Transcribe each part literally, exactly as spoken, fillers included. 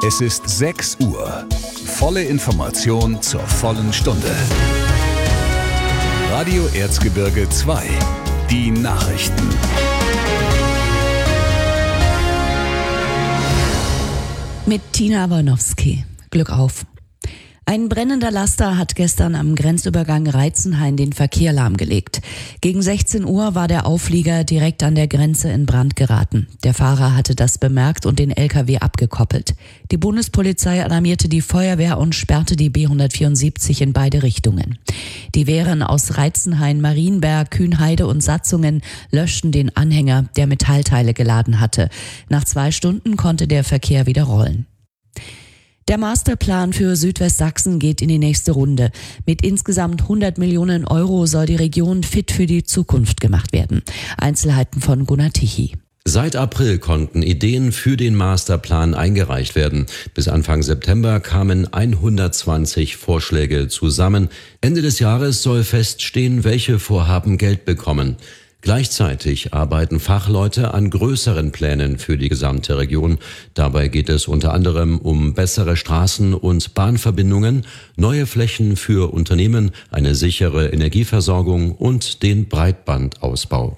Es ist sechs Uhr. Volle Information zur vollen Stunde. Radio Erzgebirge zwei. Die Nachrichten. Mit Tina Wolnowski. Glück auf. Ein brennender Laster hat gestern am Grenzübergang Reitzenhain den Verkehr lahmgelegt. Gegen sechzehn Uhr war der Auflieger direkt an der Grenze in Brand geraten. Der Fahrer hatte das bemerkt und den L K W abgekoppelt. Die Bundespolizei alarmierte die Feuerwehr und sperrte die B hundertvierundsiebzig in beide Richtungen. Die Wehren aus Reitzenhain, Marienberg, Kühnheide und Satzungen löschten den Anhänger, der Metallteile geladen hatte. Nach zwei Stunden konnte der Verkehr wieder rollen. Der Masterplan für Südwestsachsen geht in die nächste Runde. Mit insgesamt hundert Millionen Euro soll die Region fit für die Zukunft gemacht werden. Einzelheiten von Gunnar Tichy. Seit April konnten Ideen für den Masterplan eingereicht werden. Bis Anfang September kamen hundertzwanzig Vorschläge zusammen. Ende des Jahres soll feststehen, welche Vorhaben Geld bekommen. Gleichzeitig arbeiten Fachleute an größeren Plänen für die gesamte Region. Dabei geht es unter anderem um bessere Straßen- und Bahnverbindungen, neue Flächen für Unternehmen, eine sichere Energieversorgung und den Breitbandausbau.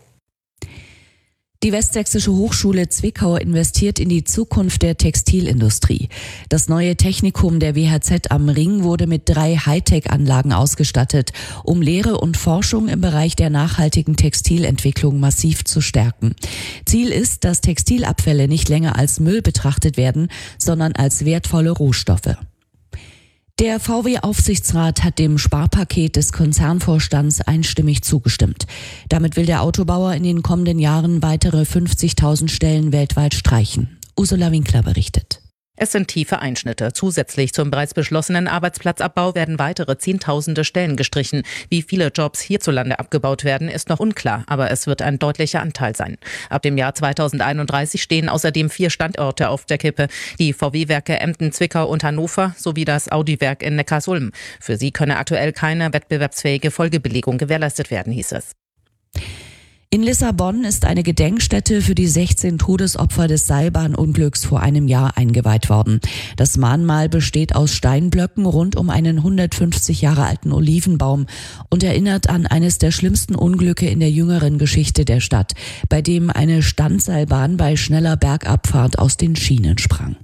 Die Westsächsische Hochschule Zwickau investiert in die Zukunft der Textilindustrie. Das neue Technikum der W H Z am Ring wurde mit drei Hightech-Anlagen ausgestattet, um Lehre und Forschung im Bereich der nachhaltigen Textilentwicklung massiv zu stärken. Ziel ist, dass Textilabfälle nicht länger als Müll betrachtet werden, sondern als wertvolle Rohstoffe. Der V W-Aufsichtsrat hat dem Sparpaket des Konzernvorstands einstimmig zugestimmt. Damit will der Autobauer in den kommenden Jahren weitere fünfzigtausend Stellen weltweit streichen. Ursula Winkler berichtet. Es sind tiefe Einschnitte. Zusätzlich zum bereits beschlossenen Arbeitsplatzabbau werden weitere Zehntausende Stellen gestrichen. Wie viele Jobs hierzulande abgebaut werden, ist noch unklar, aber es wird ein deutlicher Anteil sein. Ab dem Jahr zweitausendeinunddreißig stehen außerdem vier Standorte auf der Kippe. Die V W-Werke Emden, Zwickau und Hannover sowie das Audi-Werk in Neckarsulm. Für sie könne aktuell keine wettbewerbsfähige Folgebelegung gewährleistet werden, hieß es. In Lissabon ist eine Gedenkstätte für die sechzehn Todesopfer des Seilbahnunglücks vor einem Jahr eingeweiht worden. Das Mahnmal besteht aus Steinblöcken rund um einen hundertfünfzig Jahre alten Olivenbaum und erinnert an eines der schlimmsten Unglücke in der jüngeren Geschichte der Stadt, bei dem eine Standseilbahn bei schneller Bergabfahrt aus den Schienen sprang.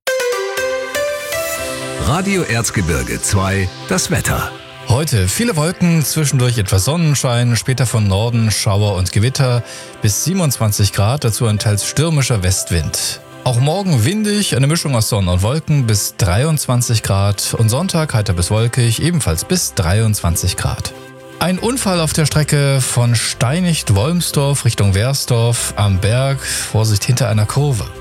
Radio Erzgebirge zwei, das Wetter. Heute viele Wolken, zwischendurch etwas Sonnenschein, später von Norden Schauer und Gewitter bis siebenundzwanzig Grad, dazu ein teils stürmischer Westwind. Auch morgen windig, eine Mischung aus Sonne und Wolken bis dreiundzwanzig Grad und Sonntag heiter bis wolkig, ebenfalls bis dreiundzwanzig Grad. Ein Unfall auf der Strecke von Steinigt-Wolmsdorf Richtung Wersdorf am Berg, Vorsicht hinter einer Kurve.